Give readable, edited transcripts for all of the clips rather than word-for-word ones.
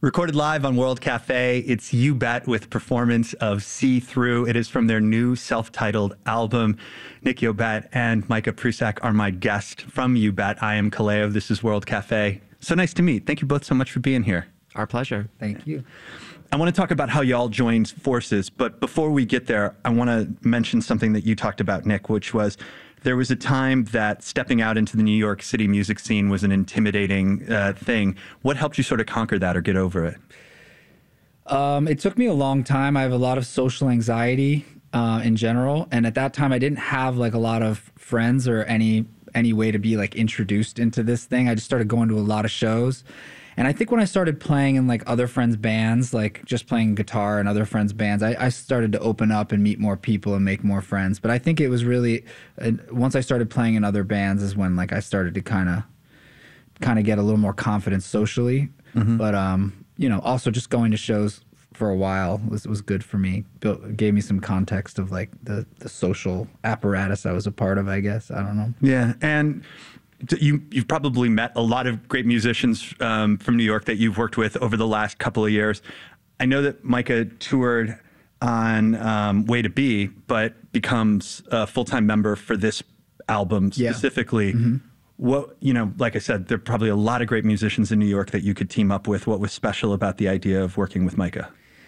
Recorded live on World Cafe, it's You Bet with performance of See Through. It is from their new self-titled album. Nick Yobet and Micah Prusak are my guest from You Bet. I am Kaleo. This is World Cafe. So nice to meet. Thank you both so much for being here. Our pleasure. Thank you. I want to talk about how y'all joined forces, but before we get there, I want to mention something that you talked about, Nick, which was there was a time that stepping out into the New York City music scene was an intimidating thing. What helped you sort of conquer that or get over it? It took me a long time. I have a lot of social anxiety in general, and at that time I didn't have like a lot of friends or any way to be like introduced into this thing. I just started going to a lot of shows. And I think when I started playing in like other friends' bands, like just playing guitar in other friends' bands, I started to open up and meet more people and make more friends. But I think it was really once I started playing in other bands is when like I started to kind of get a little more confidence socially. Mm-hmm. But you know, also just going to shows for a while was good for me. Gave me some context of like the social apparatus I was a part of, I guess. I don't know. Yeah, and you've probably met a lot of great musicians from New York that you've worked with over the last couple of years. I know that Micah toured on Way to Be, but becomes a full-time member for this album specifically. Yeah. Mm-hmm. What, you know, like I said, there are probably a lot of great musicians in New York that you could team up with. What was special about the idea of working with Micah?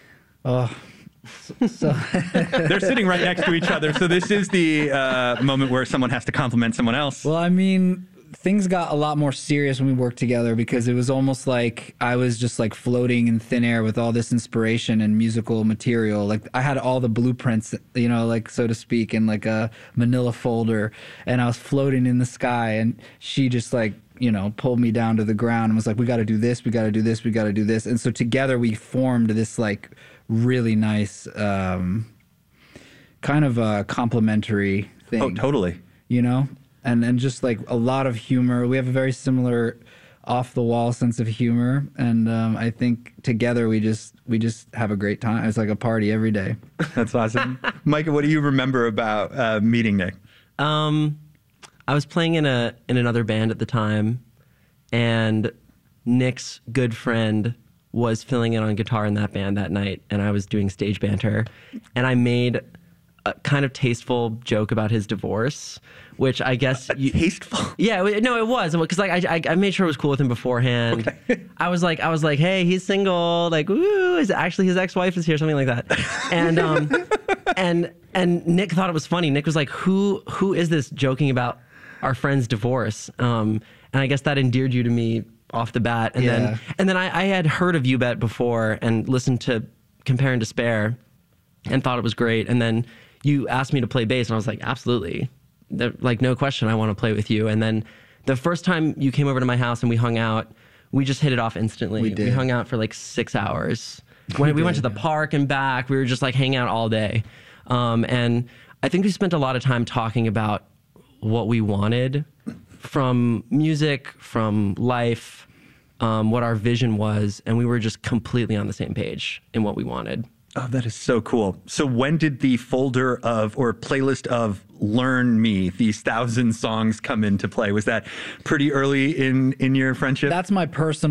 So they're sitting right next to each other. So this is the moment where someone has to compliment someone else. Well, I mean, things got a lot more serious when we worked together because it was almost like I was just like floating in thin air with all this inspiration and musical material. Like I had all the blueprints, you know, like so to speak, in like a manila folder, and I was floating in the sky, and she just like, you know, pulled me down to the ground and was like, we got to do this, we got to do this, we got to do this. And so together we formed this like really nice kind of a complementary thing. Oh, totally. You know? And just like a lot of humor. We have a very similar off-the-wall sense of humor. And I think together we just have a great time. It's like a party every day. That's awesome. Micah, what do you remember about meeting Nick? I was playing in another band at the time, and Nick's good friend was filling in on guitar in that band that night, and I was doing stage banter, and I made a kind of tasteful joke about his divorce, which I guess tasteful. Yeah, no, it was because like I made sure it was cool with him beforehand. Okay. I was like, hey, he's single. Like, ooh, actually his ex-wife is here, something like that. And and Nick thought it was funny. Nick was like, who is this joking about our friend's divorce? And I guess that endeared you to me off the bat. And then I had heard of You Bet before and listened to Compare and Despair and thought it was great. And then you asked me to play bass, and I was like, absolutely. Like, no question, I want to play with you. And then the first time you came over to my house and we hung out, we just hit it off instantly. We did. We hung out for like 6 hours. When we went to the park and back, we were just like hanging out all day. And I think we spent a lot of time talking about what we wanted from music, from life, what our vision was, and we were just completely on the same page in what we wanted. Oh, that is so cool. So when did the folder of or playlist of Learn Me, these 1,000 songs, come into play? Was that pretty early in your friendship? That's like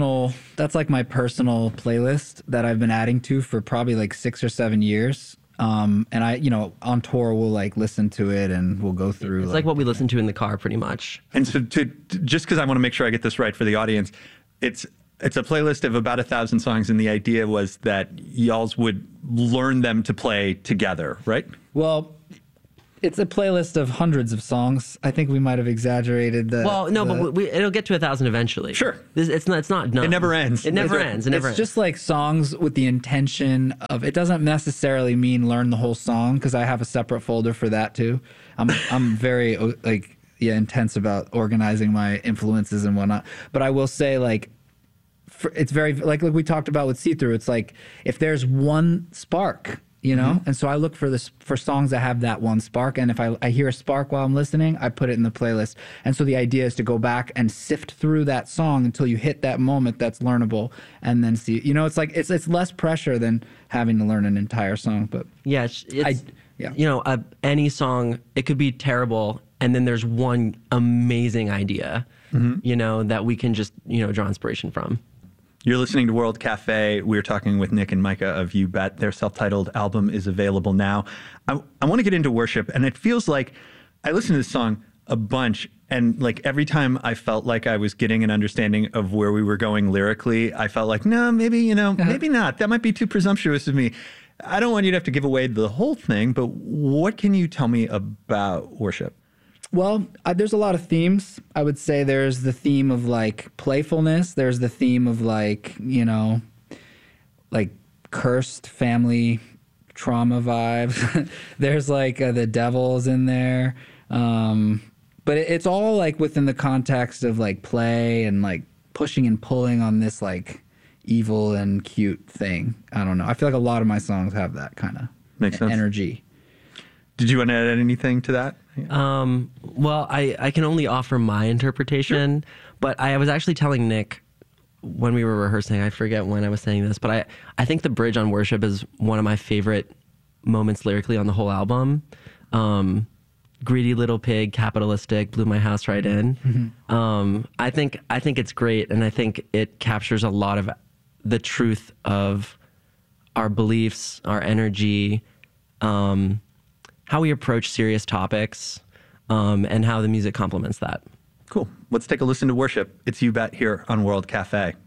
my personal playlist that I've been adding to for probably like 6 or 7 years. And I, you know, on tour we'll like listen to it and we'll go through. It's like what we listen to in the car pretty much. And so just because I want to make sure I get this right for the audience, it's a playlist of about 1,000 songs, and the idea was that y'alls would learn them to play together, right? Well, it's a playlist of hundreds of songs. I think we might have exaggerated the. Well, no, but it'll get to 1,000 eventually. Sure, it's not done. It never ends. It never ends. It's just like songs with the intention of. It doesn't necessarily mean learn the whole song, because I have a separate folder for that too. I'm very like intense about organizing my influences and whatnot. But I will say like. It's very like we talked about with See Through. It's like if there's one spark, you know, and so I look for songs that have that one spark. And if I hear a spark while I'm listening, I put it in the playlist. And so the idea is to go back and sift through that song until you hit that moment that's learnable, and then see. You know, it's like it's less pressure than having to learn an entire song. But yeah, you know, any song, it could be terrible, and then there's one amazing idea, you know, that we can just draw inspiration from. You're listening to World Cafe. We're talking with Nick and Micah of You Bet. Their self-titled album is available now. I want to get into worship, and it feels like I listen to this song a bunch, and like every time I felt like I was getting an understanding of where we were going lyrically, I felt like, no, maybe, maybe not. That might be too presumptuous of me. I don't want you to have to give away the whole thing, but what can you tell me about worship? Well, there's a lot of themes. I would say there's the theme of like playfulness. There's the theme of like, like cursed family trauma vibes. There's like the devil's in there. But it's all like within the context of like play and like pushing and pulling on this like evil and cute thing. I don't know. I feel like a lot of my songs have that kind of Makes sense. energy. Did you want to add anything to that? Well, I can only offer my interpretation, but I was actually telling Nick when we were rehearsing, I forget when I was saying this, but I think the bridge on Worship is one of my favorite moments lyrically on the whole album. Greedy little pig, capitalistic, blew my house right in. Mm-hmm. I think it's great, and I think it captures a lot of the truth of our beliefs, our energy, how we approach serious topics, and how the music complements that. Cool. Let's take a listen to Worship. It's You Bet here on World Cafe.